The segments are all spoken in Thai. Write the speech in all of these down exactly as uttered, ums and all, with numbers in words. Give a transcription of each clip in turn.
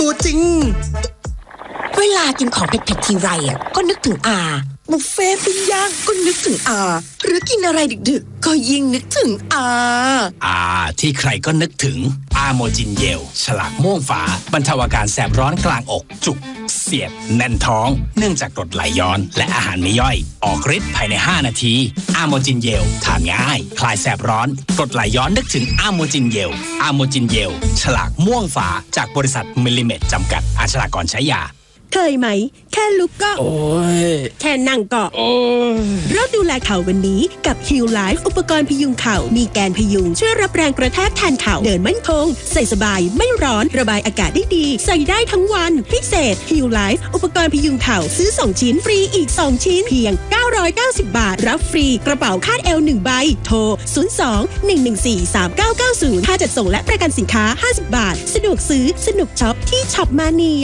ตัวจริงเวลากินของเผ็ดๆทีไรอ่ะก็นึกถึงอาบุฟเฟ่ปิ้งย่างก็นึกถึงอาหรือกินอะไรดึกๆก็ยิ่งนึกถึงอาอาที่ใครก็นึกถึงอาโมจินเยลฉลากม่วงฝาบรรเทาอาการแสบร้อนกลางอกจุกเสียดแน่นท้องเนื่องจากกรดไหลย้อนและอาหารไม่ย่อยออกฤทธิ์ภายในห้านาทีอาโมจินเยลทานง่ายคลายแสบร้อนกรดไหลย้อนนึกถึงอาโมจินเยลอาโมจินเยลฉลากม่วงฝาจากบริษัทมิลลิเมตรจำกัดอ่านฉลากก่อนใช้ยาเคยไหมแค่ลุกก็โอ้ยแค่นั่งก็โอ้ยเริ่มดูแลเข่าวันนี้กับ Heal Life อุปกรณ์พยุงเข่ามีแกนพยุงช่วยรับแรงกระแทกแทนเข่าเดินมั่นคงใส่สบายไม่ร้อนระบายอากาศได้ดีใส่ได้ทั้งวันพิเศษ Heal Life อุปกรณ์พยุงเข่าซื้อสองชิ้นฟรีอีกสองชิ้นเพียงเก้าร้อยเก้าสิบบาทรับฟรีกระเป๋าคาดเอวหนึ่งใบโทรศูนย์ สอง หนึ่ง หนึ่ง สี่ สาม เก้า เก้า ศูนย์ค่าจัดส่งและประกันสินค้าห้าสิบบาทสะดวกซื้อสนุกช็อปที่ช็อปมาเนีย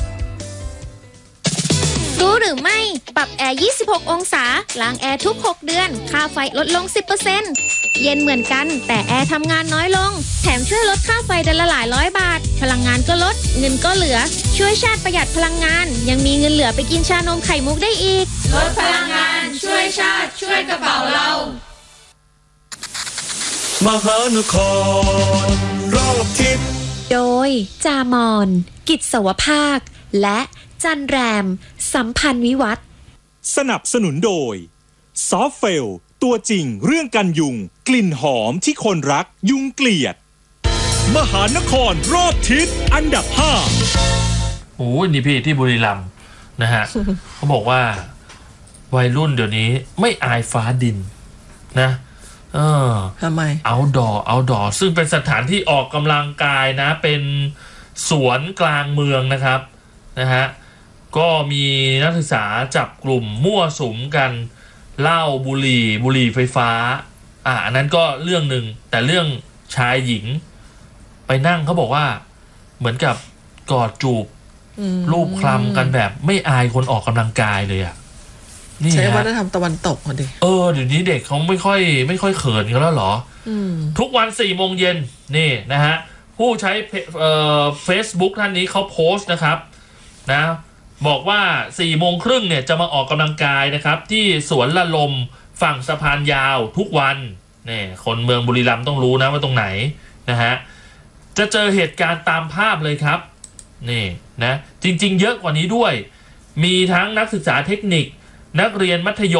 รู้หรือไม่ปรับแอร์ยี่สิบหกองศาล้างแอร์ทุกหกเดือนค่าไฟลดลง สิบเปอร์เซ็นต์ เย็นเหมือนกันแต่แอร์ทำงานน้อยลงแถมช่วยลดค่าไฟเดือนละหลายร้อยบาทพลังงานก็ลดเงินก็เหลือช่วยชาติประหยัดพลังงานยังมีเงินเหลือไปกินชานมไข่มุกได้อีกลดพลังงานช่วยชาติช่วยกระเป๋าเรามหานครรอบทิศโดยจามอนกิจสวภาคและจันแรมสัมพันธ์วิวัฒน์สนับสนุนโดยซอฟเฟลตัวจริงเรื่องกันยุงกลิ่นหอมที่คนรักยุงเกลียดมหานครรอบทิศอันดับห้าโอ้ยนี่พี่ที่บุรีรัมย์นะฮะ เขาบอกว่าวัยรุ่นเดี๋ยวนี้ไม่อายฟ้าดินนะเออทำไมเอาดอเอาดอซึ่งเป็นสถานที่ออกกำลังกายนะเป็นสวนกลางเมืองนะครับนะฮะก็มีนักศึกษาจับกลุ่มมั่วสุมกันเหล้าบุหรี่บุหรี่ไฟฟ้าอ่ะอันนั้นก็เรื่องหนึ่งแต่เรื่องชายหญิงไปนั่งเขาบอกว่าเหมือนกับกอดจูบรูปคลำกันแบบไม่อายคนออกกำลังกายเลยอ่ะนี่ใช้วัฒนธรรมตะวันตกพอดีเออเดี๋ยวนี้เด็กเขาไม่ค่อยไม่ค่อยเขินกันแล้วเหรอทุกวันสี่โมงเย็นนี่นะฮะผู้ใช้เอ่อ Facebook ท่านนี้เขาโพสต์นะครับนะบอกว่าสี่โมงครึ่งเนี่ยจะมาออกกำลังกายนะครับที่สวนละลมฝั่งสะพานยาวทุกวันนี่คนเมืองบุรีรัมย์ต้องรู้นะว่าตรงไหนนะฮะจะเจอเหตุการณ์ตามภาพเลยครับนี่นะจริงๆเยอะกว่านี้ด้วยมีทั้งนักศึกษาเทคนิคนักเรียนมัธยม